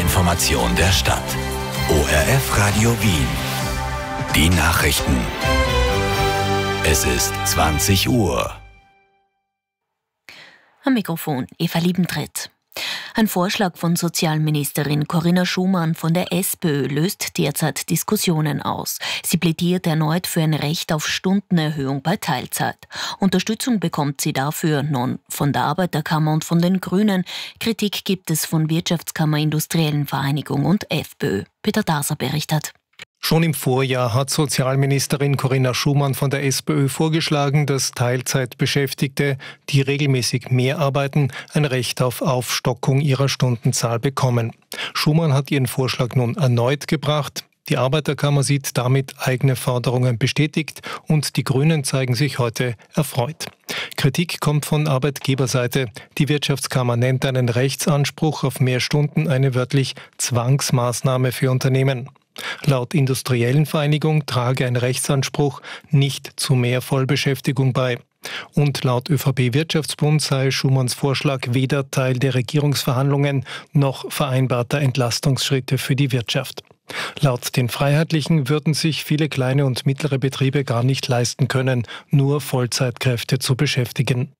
Information der Stadt. ORF Radio Wien. Die Nachrichten. Es ist 20 Uhr. Am Mikrofon Eva Liebentritt. Ein Vorschlag von Sozialministerin Corinna Schumann von der SPÖ löst derzeit Diskussionen aus. Sie plädiert erneut für ein Recht auf Stundenerhöhung bei Teilzeit. Unterstützung bekommt sie dafür nun von der Arbeiterkammer und von den Grünen. Kritik gibt es von Wirtschaftskammer, Industriellen Vereinigung und FPÖ. Peter Daser berichtet. Schon im Vorjahr hat Sozialministerin Corinna Schumann von der SPÖ vorgeschlagen, dass Teilzeitbeschäftigte, die regelmäßig mehr arbeiten, ein Recht auf Aufstockung ihrer Stundenzahl bekommen. Schumann hat ihren Vorschlag nun erneut gebracht. Die Arbeiterkammer sieht damit eigene Forderungen bestätigt und die Grünen zeigen sich heute erfreut. Kritik kommt von Arbeitgeberseite. Die Wirtschaftskammer nennt einen Rechtsanspruch auf mehr Stunden eine wörtlich Zwangsmaßnahme für Unternehmen. Laut Industriellen Vereinigung trage ein Rechtsanspruch nicht zu mehr Vollbeschäftigung bei. Und laut ÖVP-Wirtschaftsbund sei Schumanns Vorschlag weder Teil der Regierungsverhandlungen noch vereinbarter Entlastungsschritte für die Wirtschaft. Laut den Freiheitlichen würden sich viele kleine und mittlere Betriebe gar nicht leisten können, nur Vollzeitkräfte zu beschäftigen.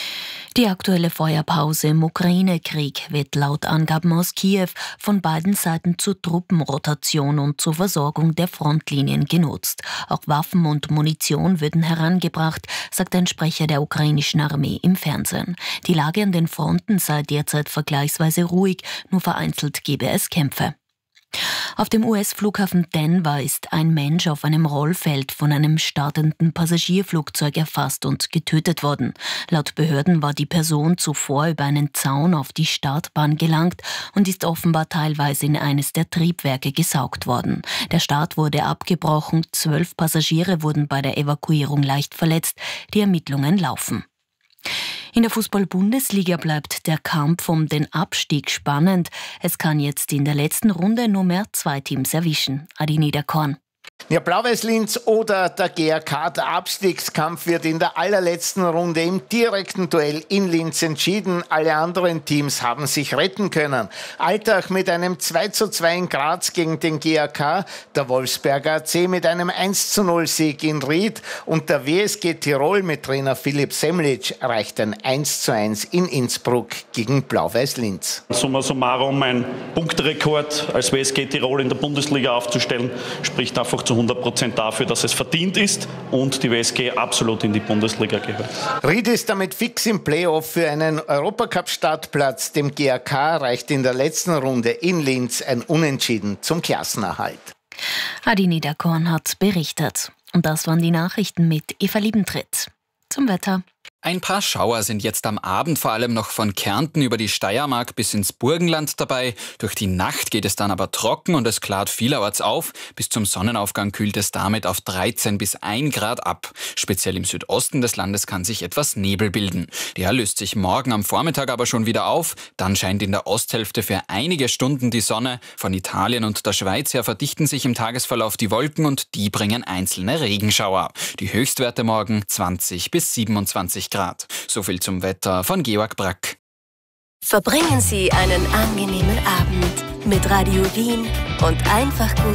Die aktuelle Feuerpause im Ukraine-Krieg wird laut Angaben aus Kiew von beiden Seiten zur Truppenrotation und zur Versorgung der Frontlinien genutzt. Auch Waffen und Munition würden herangebracht, sagt ein Sprecher der ukrainischen Armee im Fernsehen. Die Lage an den Fronten sei derzeit vergleichsweise ruhig, nur vereinzelt gebe es Kämpfe. Auf dem US-Flughafen Denver ist ein Mensch auf einem Rollfeld von einem startenden Passagierflugzeug erfasst und getötet worden. Laut Behörden war die Person zuvor über einen Zaun auf die Startbahn gelangt und ist offenbar teilweise in eines der Triebwerke gesaugt worden. Der Start wurde abgebrochen, 12 Passagiere wurden bei der Evakuierung leicht verletzt. Die Ermittlungen laufen. In der Fußball-Bundesliga bleibt der Kampf um den Abstieg spannend. Es kann jetzt in der letzten Runde nur mehr 2 Teams erwischen. Adi Niederkorn. Ja, Blau-Weiß-Linz oder der GAK, der Abstiegskampf wird in der allerletzten Runde im direkten Duell in Linz entschieden. Alle anderen Teams haben sich retten können. Alltag mit einem 2:2 in Graz gegen den GAK, der Wolfsberger AC mit einem 1:0 in Ried und der WSG Tirol mit Trainer Philipp Semlitsch erreicht ein 1:1 in Innsbruck gegen Blau-Weiß-Linz. Summa summarum ein Punkterekord als WSG Tirol in der Bundesliga aufzustellen, spricht einfach zu 100% dafür, dass es verdient ist und die WSG absolut in die Bundesliga gehört. Ried ist damit fix im Playoff für einen Europacup-Startplatz. Dem GAK reicht in der letzten Runde in Linz ein Unentschieden zum Klassenerhalt. Adi Niederkorn hat berichtet. Und das waren die Nachrichten mit Eva Liebentritt. Zum Wetter. Ein paar Schauer sind jetzt am Abend vor allem noch von Kärnten über die Steiermark bis ins Burgenland dabei. Durch die Nacht geht es dann aber trocken und es klart vielerorts auf. Bis zum Sonnenaufgang kühlt es damit auf 13 bis 1 Grad ab. Speziell im Südosten des Landes kann sich etwas Nebel bilden. Der löst sich morgen am Vormittag aber schon wieder auf. Dann scheint in der Osthälfte für einige Stunden die Sonne. Von Italien und der Schweiz her verdichten sich im Tagesverlauf die Wolken und die bringen einzelne Regenschauer. Die Höchstwerte morgen 20 bis 27 Grad. So viel zum Wetter von Georg Brack. Verbringen Sie einen angenehmen Abend mit Radio Wien und einfach gut